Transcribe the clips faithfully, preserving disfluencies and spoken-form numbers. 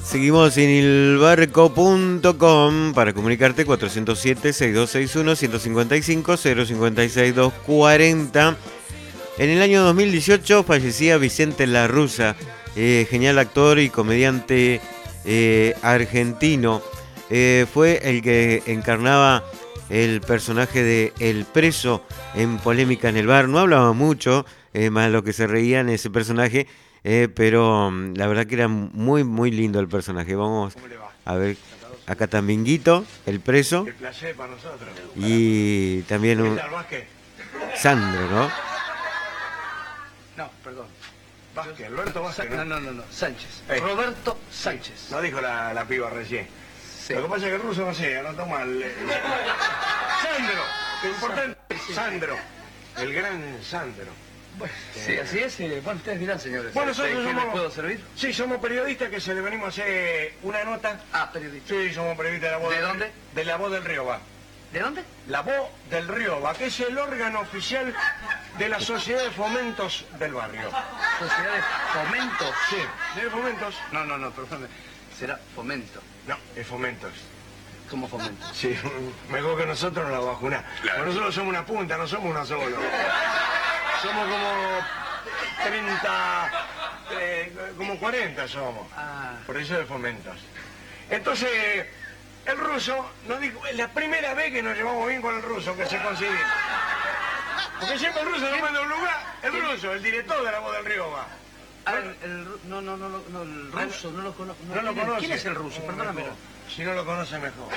Seguimos en ilbarco punto com para comunicarte cuatro cero siete, seis dos seis uno, uno cinco cinco, cero cinco seis, dos cuatro cero. En el año dos mil dieciocho fallecía Vicente Larruza, eh, genial actor y comediante eh, argentino. Eh, fue el que encarnaba el personaje de El Preso en Polémica en el Bar. No hablaba mucho, eh, más lo que se reía en ese personaje, eh, pero um, la verdad que era muy, muy lindo el personaje. Vamos a ver, acá también Guito, El Preso. El placer para nosotros. Y también un Sandro, ¿no? No, perdón. Vázquez, Alberto Vázquez, ¿no? No, no, no, Sánchez. Eh. Roberto Sánchez. Sí, no dijo la, la piba recién. Sí. Lo que pasa es que el ruso no sé, anotó mal. Eh, Sandro, que importante. Sandro, el gran Sandro. Bueno, sí, así es. eh, Bueno, ustedes dirán, señores. Bueno, este, nosotros ¿qué somos... les puedo servir? Sí, somos periodistas que se le venimos a hacer una nota. Ah, periodista. Sí, somos periodistas de la voz ¿De del dónde? De la voz del Río, va. ¿De dónde? La Voz del Río, va, que es el órgano oficial de la Sociedad de Fomentos del barrio. Sociedad de Fomentos. Sí, ¿de Fomentos? No, no, no, perdón. Será Fomento. No, es Fomentos. ¿Cómo Fomento? Sí, mejor que nosotros no la vacuna. Claro. Nosotros somos una punta, no somos una sola. Somos como treinta, eh, como cuarenta somos. Ah. Por eso de Fomentos. Entonces, el ruso nos dijo, es la primera vez que nos llevamos bien con el ruso, que se consigue. Porque siempre el ruso nos manda a un lugar, el ruso, el director de la Voz del Río va. Ah, el, el, no, no, no, no, el ruso, no lo conozco. No, no lo conoce. ¿Quién es el ruso? Oh, Perdóname. mejor. Si no lo conoce, mejor.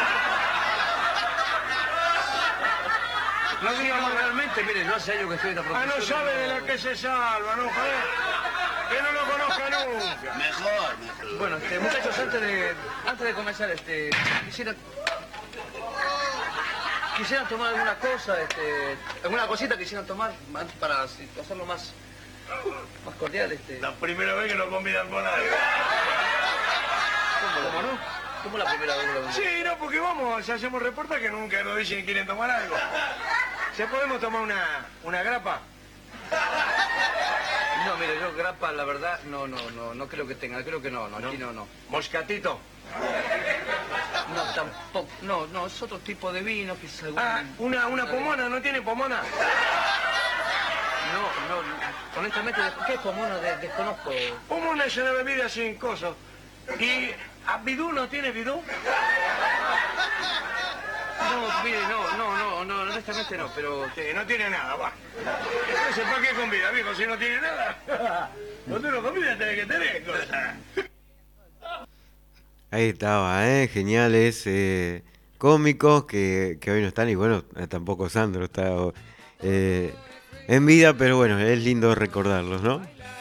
No digamos realmente, mire, yo hace años que estoy en esta Ah, profesión. no sabe de la que se salva, ¿no? Joder. Que no lo conozca nunca. Mejor, mejor. Bueno, este, muchachos, antes de, antes de comenzar, este, quisiera... Quisieran tomar alguna cosa, este, alguna cosita quisieran tomar para hacerlo más, más cordial, este. La primera vez que nos convidan con algo. ¿Cómo, cómo no? ¿Cómo la primera vez que lo Sí, no, porque vamos, si hacemos reportaje que nunca nos dicen que quieren tomar algo. ¿Se podemos tomar una, una grapa? No, mire, yo grapa, la verdad, no, no, no, no creo que tenga, creo que no, no, aquí no, no. ¿Moscatito? No, tampoco, no, no, es otro tipo de vino, quizás algún... Ah, una, una pomona, ¿no tiene pomona? No, no, no, honestamente, ¿qué es pomona? De- desconozco. Pomona es una bebida sin cosas. ¿Y a bidú no tiene bidú? No, mire, no, no, no, no, honestamente no, pero... Sí, no tiene nada, va. Entonces, ¿para qué convida, viejo, si no tiene nada? No te lo convida, tenés que tener cosas. Ahí estaba, ¿eh? Geniales, eh, cómicos que, que hoy no están, y bueno, tampoco Sandro está eh, en vida, pero bueno, es lindo recordarlos, ¿no?